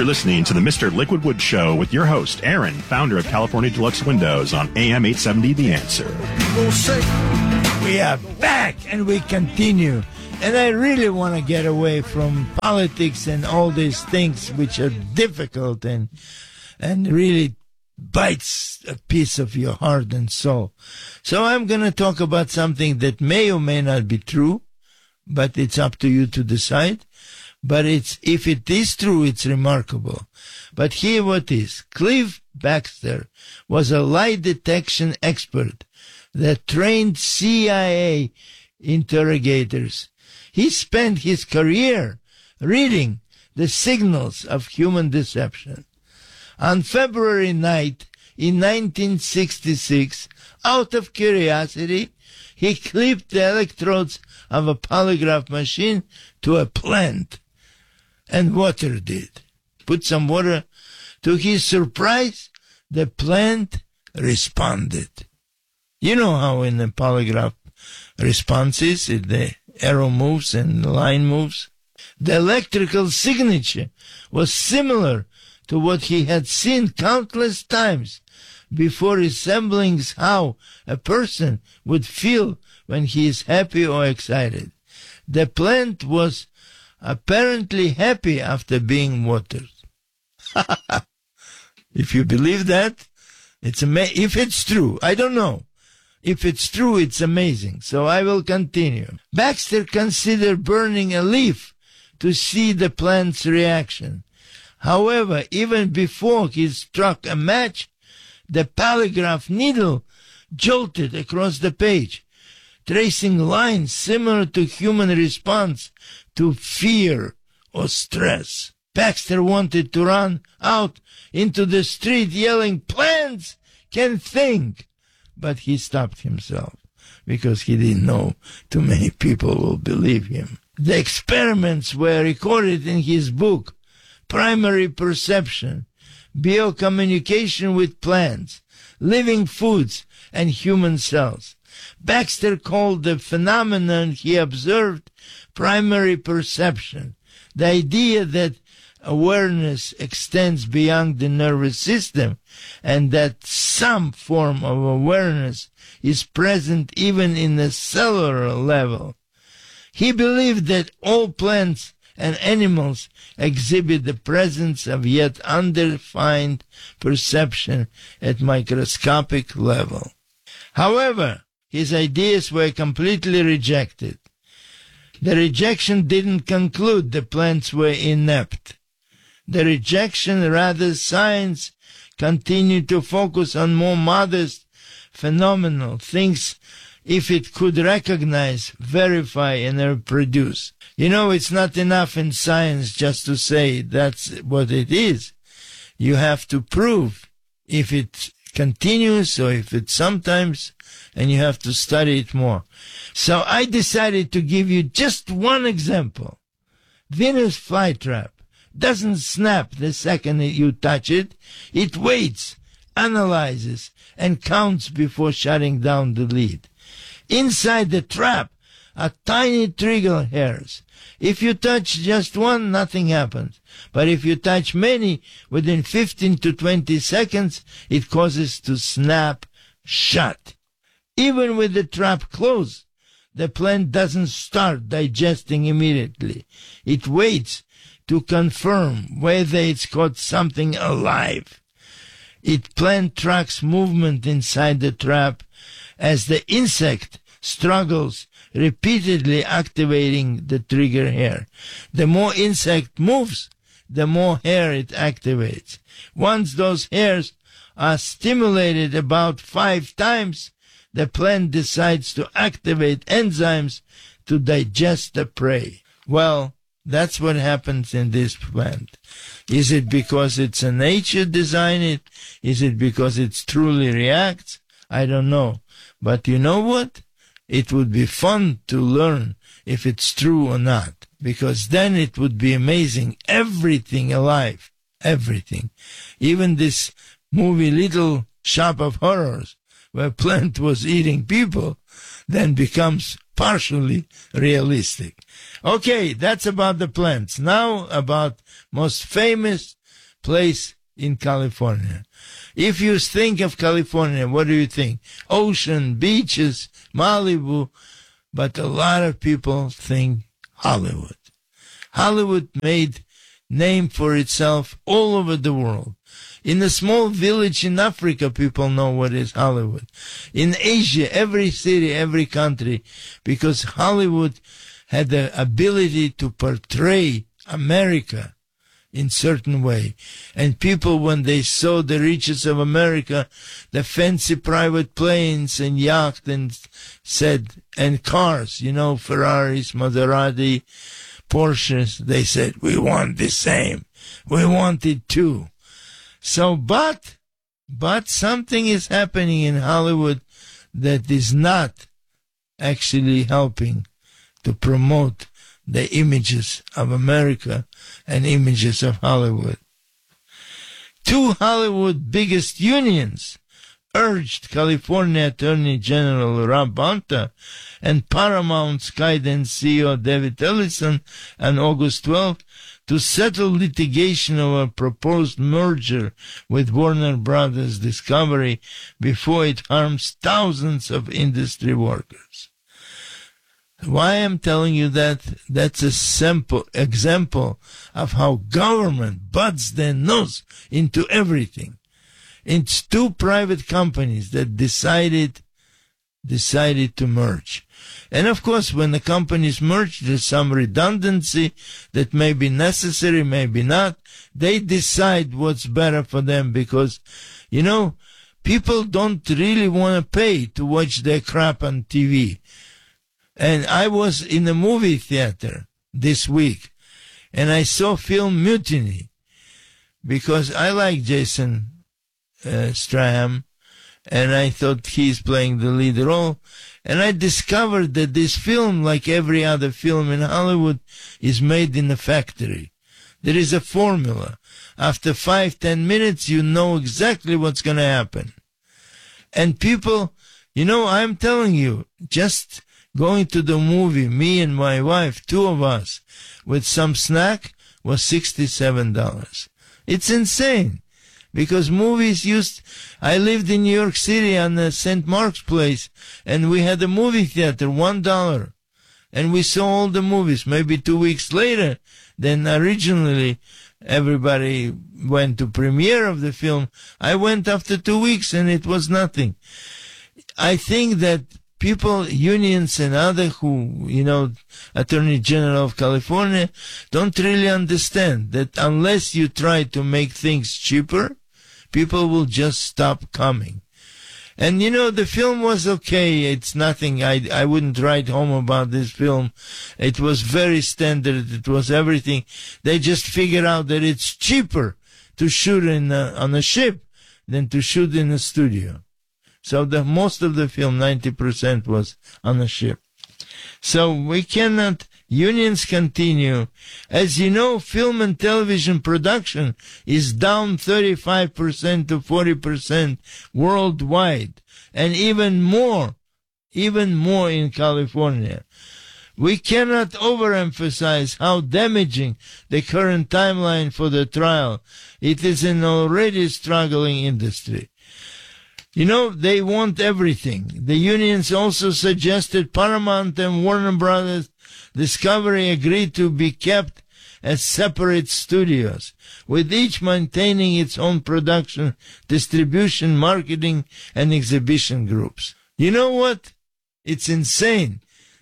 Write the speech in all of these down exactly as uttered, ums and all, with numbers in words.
You're listening to the Mister Liquidwood Show with your host, Aaron, founder of California Deluxe Windows on A M eight seventy The Answer. We are back and we continue. And I really want to get away from politics and all these things which are difficult and and really bites a piece of your heart and soul. So I'm going to talk about something that may or may not be true, but it's up to you to decide. But it's if it is true, it's remarkable. But here what is. Cliff Baxter was a lie detection expert that trained C I A interrogators. He spent his career reading the signals of human deception. On February ninth, in nineteen sixty-six, out of curiosity, he clipped the electrodes of a polygraph machine to a plant. And water did. Put some water. To his surprise, the plant responded. You know how in the polygraph responses, the arrow moves and the line moves. The electrical signature was similar to what he had seen countless times before, resembling how a person would feel when he is happy or excited. The plant was apparently happy after being watered. If you believe that, it's ama- if it's true, I don't know. If it's true, it's amazing. So I will continue. Baxter considered burning a leaf to see the plant's reaction. However, even before he struck a match, the polygraph needle jolted across the page, tracing lines similar to human response to fear or stress. Baxter wanted to run out into the street yelling, "Plants can think!" But he stopped himself because he didn't know too many people will believe him. The experiments were recorded in his book, Primary Perception, Biocommunication with Plants, Living Foods, and Human Cells. Baxter called the phenomenon he observed primary perception, the idea that awareness extends beyond the nervous system and that some form of awareness is present even in the cellular level. He believed that all plants and animals exhibit the presence of yet undefined perception at microscopic level. However, his ideas were completely rejected. The rejection didn't conclude the plants were inept. The rejection, rather, science continued to focus on more modest, phenomenal things if it could recognize, verify, and reproduce. You know, it's not enough in science just to say that's what it is. You have to prove if it continues or if it sometimes, and you have to study it more. So I decided to give you just one example. Venus flytrap doesn't snap the second you touch it. It waits, analyzes, and counts before shutting down the lid. Inside the trap are tiny trigger hairs. If you touch just one, nothing happens. But if you touch many, within fifteen to twenty seconds, it causes to snap shut. Even with the trap closed, the plant doesn't start digesting immediately. It waits to confirm whether it's caught something alive. It plant tracks movement inside the trap as the insect struggles, repeatedly activating the trigger hair. The more insect moves, the more hair it activates. Once those hairs are stimulated about five times, the plant decides to activate enzymes to digest the prey. Well, that's what happens in this plant. Is it because it's a nature design it? Is it because it truly reacts? I don't know. But you know what? It would be fun to learn if it's true or not, because then it would be amazing. Everything alive, everything. Even this movie Little Shop of Horrors, where plant was eating people, then becomes partially realistic. Okay, that's about the plants. Now about most famous place in California. If you think of California, what do you think? Ocean, beaches, Malibu. But a lot of people think Hollywood. Hollywood made name for itself all over the world. In a small village in Africa, people know what is Hollywood. In Asia, every city, every country, because Hollywood had the ability to portray America in certain way. And people, when they saw the riches of America, the fancy private planes and yachts and said, and cars, you know, Ferraris, Maserati, Porsches, they said, we want the same. We want it too. So, but, but something is happening in Hollywood that is not actually helping to promote the images of America and images of Hollywood. Two Hollywood biggest unions urged California Attorney General Rob Bonta and Paramount Skydance C E O David Ellison on August twelfth to settle litigation over a proposed merger with Warner Brothers Discovery before it harms thousands of industry workers. Why I'm telling you that? That's a simple example of how government butts their nose into everything. It's two private companies that decided decided to merge. And of course, when the companies merge, there's some redundancy that may be necessary, maybe not. They decide what's better for them because, you know, people don't really want to pay to watch their crap on T V. And I was in a movie theater this week, and I saw film Mutiny, because I like Jason uh, Statham, and I thought he's playing the lead role. And I discovered that this film, like every other film in Hollywood, is made in a factory. There is a formula. After five, ten minutes, you know exactly what's going to happen. And people, you know, I'm telling you, just going to the movie, me and my wife, two of us, with some snack, was sixty-seven dollars. It's insane. Because movies used, I lived in New York City on the Saint Mark's Place, and we had a movie theater, one dollar. And we saw all the movies, maybe two weeks later than originally everybody went to premiere of the film. I went after two weeks and it was nothing. I think that people, unions and other who, you know, Attorney General of California, don't really understand that unless you try to make things cheaper, people will just stop coming. And, you know, the film was okay. It's nothing. I, I wouldn't write home about this film. It was very standard. It was everything. They just figured out that it's cheaper to shoot in a, on a ship than to shoot in a studio. So the most of the film, ninety percent, was on a ship. So we cannot, unions continue. As you know, film and television production is down thirty-five percent to forty percent worldwide, and even more, even more in California. We cannot overemphasize how damaging the current timeline for the trial. It is an already struggling industry. You know, they want everything. The unions also suggested Paramount and Warner Brothers Discovery agreed to be kept as separate studios, with each maintaining its own production, distribution, marketing, and exhibition groups. You know what? It's insane.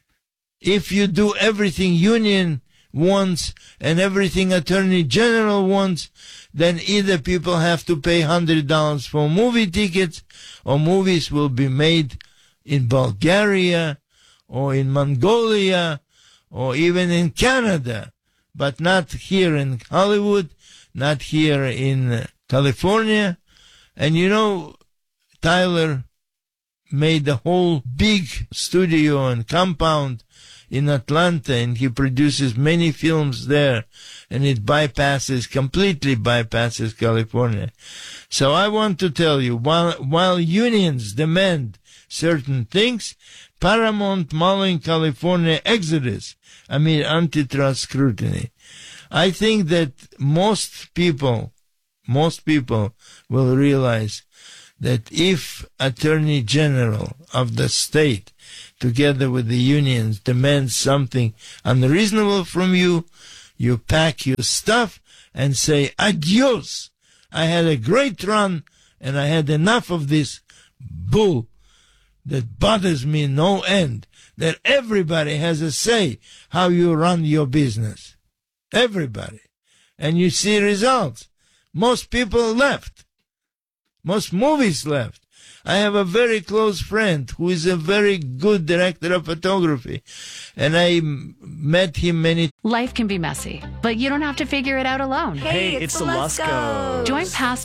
If you do everything union wants and everything Attorney General wants, then either people have to pay one hundred dollars for movie tickets, or movies will be made in Bulgaria, or in Mongolia, or even in Canada, but not here in Hollywood, not here in California. And you know, Tyler made a whole big studio and compound in Atlanta, and he produces many films there, and it bypasses, completely bypasses California. So I want to tell you, while, while unions demand certain things, Paramount mulling California exodus amid antitrust scrutiny. I think that most people most people will realize that if Attorney General of the state, together with the unions, demands something unreasonable from you, you pack your stuff and say, adios. I had a great run, and I had enough of this bull that bothers me no end, that everybody has a say how you run your business. Everybody. And you see results. Most people left. Most movies left. I have a very close friend who is a very good director of photography, and I met him many. Life can be messy, but you don't have to figure it out alone. Hey, it's, it's the Lusko. Join past